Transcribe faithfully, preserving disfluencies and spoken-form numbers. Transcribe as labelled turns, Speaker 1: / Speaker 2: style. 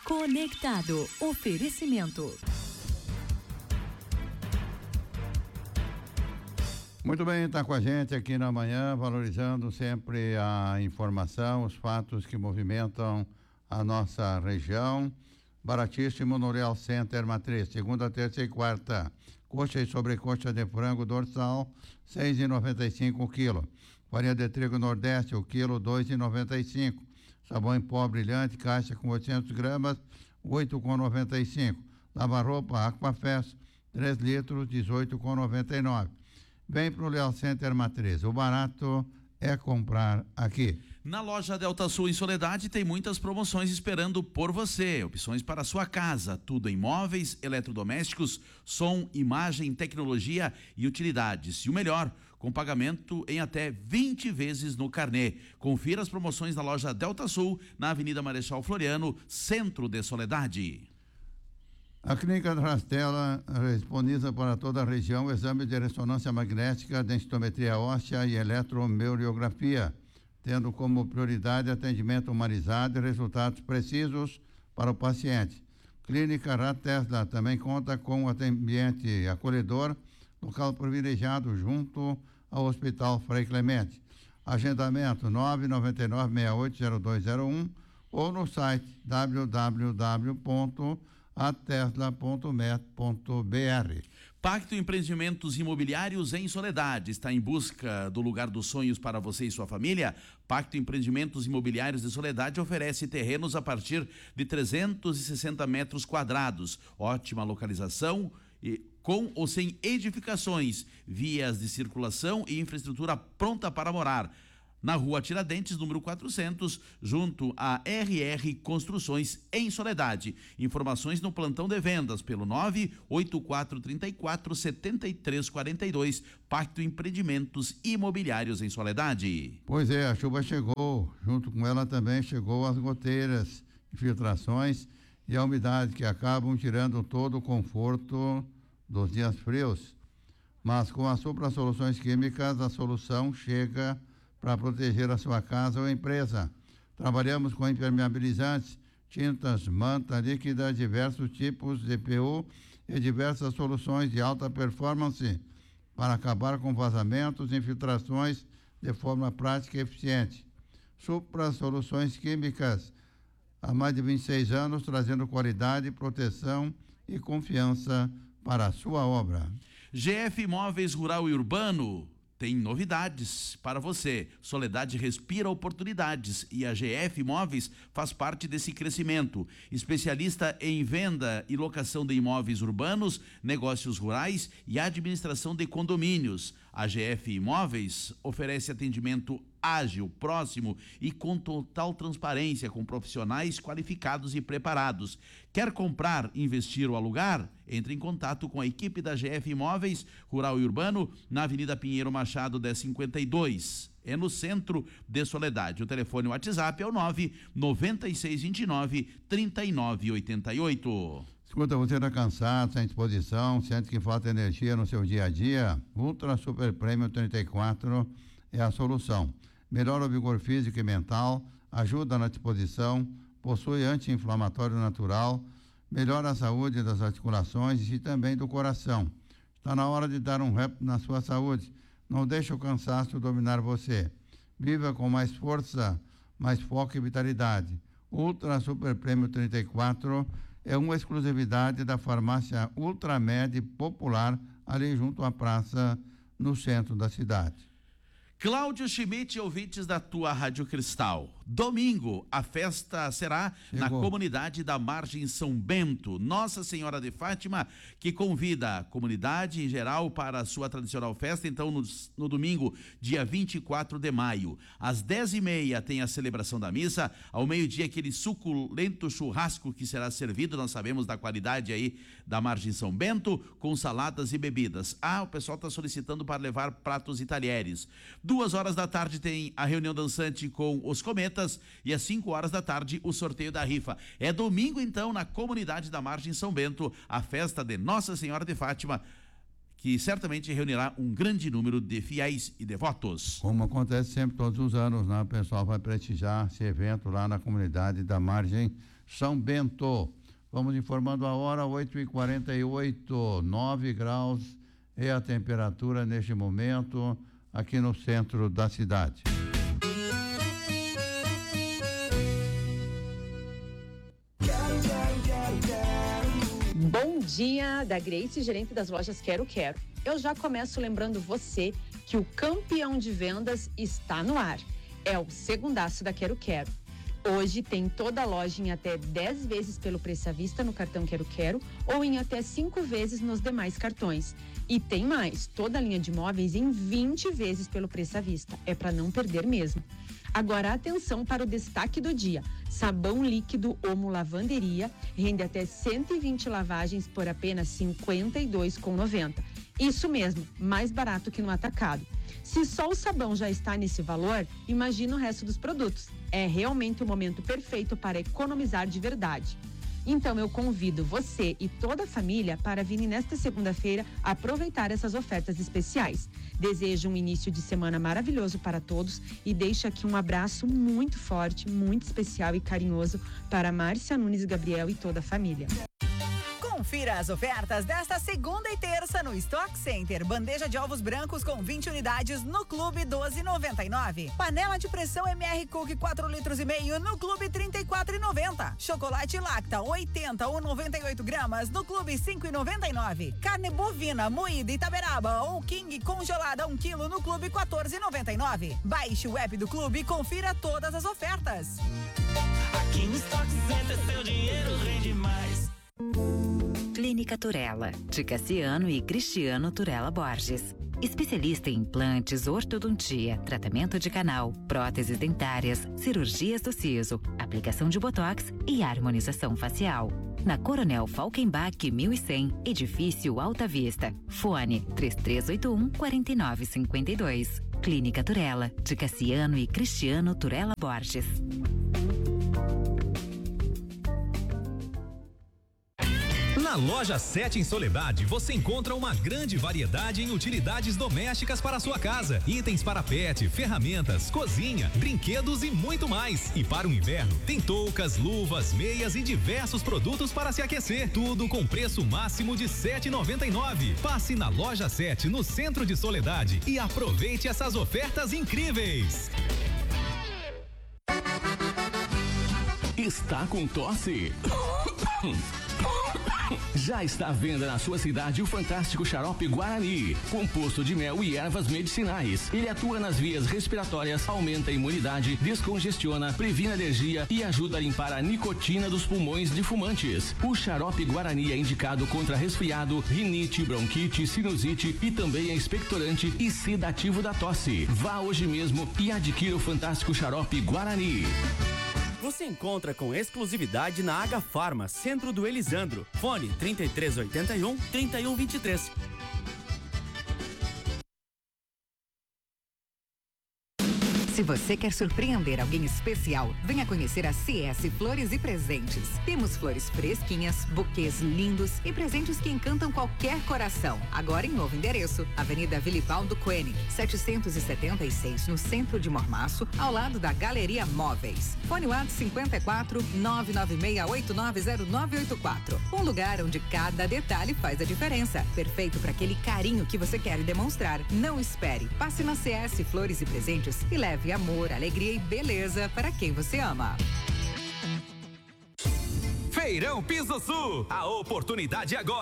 Speaker 1: Conectado. Oferecimento.
Speaker 2: Muito bem, está com a gente aqui na manhã, valorizando sempre a informação, os fatos que movimentam a nossa região. Baratíssimo no Real Center Matriz, segunda, terça e quarta. Coxa e sobrecoxa de frango dorsal, seis reais e noventa e cinco centavos o quilo. Farinha de trigo Nordeste, o quilo, dois reais e noventa e cinco centavos. Sabão em pó brilhante, caixa com oitocentas gramas, oito reais e noventa e cinco centavos. Lava-roupa Aquafest, três litros, dezoito reais e noventa e nove centavos. Vem para o Leal Center Matriz. O barato é comprar aqui.
Speaker 3: Na loja Delta Sul em Soledade tem muitas promoções esperando por você. Opções para a sua casa, tudo em móveis, eletrodomésticos, som, imagem, tecnologia e utilidades. E o melhor, com pagamento em até vinte vezes no carnê. Confira as promoções na loja Delta Sul, na Avenida Marechal Floriano, centro de Soledade.
Speaker 2: A Clínica Rastela disponibiliza para toda a região exame de ressonância magnética, densitometria óssea e eletromiografia, tendo como prioridade atendimento humanizado e resultados precisos para o paciente. Clínica Ratesla também conta com um ambiente acolhedor, local privilegiado junto ao Hospital Frei Clemente. Agendamento nove nove nove, seis oito zero dois zero um ou no site w w w ponto atesla ponto met ponto b r.
Speaker 3: Pacto Empreendimentos Imobiliários em Soledade está em busca do lugar dos sonhos para você e sua família. Pacto Empreendimentos Imobiliários de Soledade oferece terrenos a partir de trezentos e sessenta metros quadrados, ótima localização e com ou sem edificações, vias de circulação e infraestrutura pronta para morar. Na rua Tiradentes, número quatrocentos, junto a R R Construções, em Soledade. Informações no plantão de vendas pelo nove oito quatro três quatro, sete três quatro dois. Pacto Empreendimentos Imobiliários em Soledade.
Speaker 2: Pois é, a chuva chegou, junto com ela também chegou as goteiras, infiltrações e a umidade que acabam tirando todo o conforto dos dias frios. Mas com a Supra Soluções Químicas, a solução chega para proteger a sua casa ou empresa. Trabalhamos com impermeabilizantes, tintas, manta líquida, diversos tipos de P U e diversas soluções de alta performance para acabar com vazamentos e infiltrações de forma prática e eficiente. Supra Soluções Químicas, há mais de vinte e seis anos, trazendo qualidade, proteção e confiança para a sua obra.
Speaker 3: G F Imóveis Rural e Urbano tem novidades para você. Soledade respira oportunidades e a G F Imóveis faz parte desse crescimento. Especialista em venda e locação de imóveis urbanos, negócios rurais e administração de condomínios. A G F Imóveis oferece atendimento ágil, próximo e com total transparência, com profissionais qualificados e preparados. Quer comprar, investir ou alugar? Entre em contato com a equipe da G F Imóveis Rural e Urbano na Avenida Pinheiro Machado dez cinquenta e dois. É no centro de Soledade. O telefone WhatsApp é o nove nove seis dois nove, três nove oito oito.
Speaker 2: Escuta, você está cansado, sem disposição, sente que falta energia no seu dia a dia? Ultra Super Premium trinta e quatro é a solução. Melhora o vigor físico e mental, ajuda na disposição, possui anti-inflamatório natural, melhora a saúde das articulações e também do coração. Está na hora de dar um rep na sua saúde. Não deixe o cansaço dominar você. Viva com mais força, mais foco e vitalidade. Ultra Super Premium trinta e quatro é uma exclusividade da farmácia Ultramed Popular, ali junto à praça, no centro da cidade.
Speaker 3: Cláudio Schmidt, ouvintes da tua Rádio Cristal. Domingo, a festa será Chegou. na comunidade da Margem São Bento. Nossa Senhora de Fátima, que convida a comunidade em geral para a sua tradicional festa. Então, no, no domingo, dia vinte e quatro de maio, às dez e meia, tem a celebração da missa. Ao meio-dia, aquele suculento churrasco que será servido. Nós sabemos da qualidade aí da Margem São Bento, com saladas e bebidas. Ah, o pessoal está solicitando para levar pratos e talheres. Duas horas da tarde tem a reunião dançante com os cometas e às cinco horas da tarde o sorteio da rifa. É domingo então na comunidade da Margem São Bento, a festa de Nossa Senhora de Fátima, que certamente reunirá um grande número de fiéis e devotos.
Speaker 2: Como acontece sempre todos os anos, né? O pessoal vai prestigiar esse evento lá na comunidade da Margem São Bento. Vamos informando a hora, oito e quarenta e oito, nove graus é a temperatura neste momento aqui no centro da cidade.
Speaker 1: Bom dia, da Grace, gerente das lojas Quero Quero. Eu já começo lembrando você que o campeão de vendas está no ar. É o Segundaço da Quero Quero. Hoje tem toda a loja em até dez vezes pelo preço à vista no cartão Quero Quero ou em até cinco vezes nos demais cartões. E tem mais, toda a linha de móveis em vinte vezes pelo preço à vista. É para não perder mesmo. Agora, atenção para o destaque do dia. Sabão líquido Omo Lavanderia rende até cento e vinte lavagens por apenas cinquenta e dois reais e noventa centavos. Isso mesmo, mais barato que no atacado. Se só o sabão já está nesse valor, imagina o resto dos produtos. É realmente o momento perfeito para economizar de verdade. Então eu convido você e toda a família para virem nesta segunda-feira aproveitar essas ofertas especiais. Desejo um início de semana maravilhoso para todos e deixo aqui um abraço muito forte, muito especial e carinhoso para Márcia Nunes Gabriel e toda a família.
Speaker 4: Confira as ofertas desta segunda e terça no Stock Center. Bandeja de ovos brancos com vinte unidades no Clube doze reais e noventa e nove centavos. Panela de pressão M R Cook quatro litros e meio no Clube trinta e quatro reais e noventa centavos. Chocolate Lacta oitenta ou noventa e oito gramas no Clube cinco reais e noventa e nove centavos. Carne bovina moída Itaberaba ou King congelada um quilo no Clube quatorze reais e noventa e nove centavos. Baixe o app do Clube e confira todas as ofertas.
Speaker 5: Aqui no Stock Center seu dinheiro rende mais.
Speaker 6: Clínica Turella, de Cassiano e Cristiano Turella Borges. Especialista em implantes, ortodontia, tratamento de canal, próteses dentárias, cirurgias do siso, aplicação de botox e harmonização facial. Na Coronel Falkenbach mil e cem, edifício Alta Vista. Fone três três oito um, quatro nove cinco dois. Clínica Turella, de Cassiano e Cristiano Turella Borges.
Speaker 7: Na Loja sete em Soledade, você encontra uma grande variedade em utilidades domésticas para a sua casa. Itens para pet, ferramentas, cozinha, brinquedos e muito mais. E para o inverno, tem toucas, luvas, meias e diversos produtos para se aquecer. Tudo com preço máximo de sete reais e noventa e nove centavos. Passe na Loja sete, no centro de Soledade, e aproveite essas ofertas incríveis.
Speaker 8: Está com tosse? Já está à venda na sua cidade o fantástico xarope Guarani, composto de mel e ervas medicinais. Ele atua nas vias respiratórias, aumenta a imunidade, descongestiona, previne alergia e ajuda a limpar a nicotina dos pulmões de fumantes. O xarope Guarani é indicado contra resfriado, rinite, bronquite, sinusite e também é expectorante e sedativo da tosse. Vá hoje mesmo e adquira o fantástico xarope Guarani.
Speaker 9: Você encontra com exclusividade na H Farma, Centro do Elisandro. Fone trinta e três oitenta e um, trinta e um vinte e três.
Speaker 10: Se você quer surpreender alguém especial, venha conhecer a C S Flores e Presentes. Temos flores fresquinhas, buquês lindos e presentes que encantam qualquer coração. Agora em novo endereço, Avenida Vilibaldo Koenig, setecentos e setenta e seis, no centro de Mormaço, ao lado da Galeria Móveis. Fone WhatsApp cinquenta e quatro, nove nove seis oito nove zero nove oito quatro. Um lugar onde cada detalhe faz a diferença. Perfeito para aquele carinho que você quer demonstrar. Não espere. Passe na C S Flores e Presentes e leve amor, alegria e beleza para quem você ama.
Speaker 7: Feirão Piso Sul. A oportunidade agora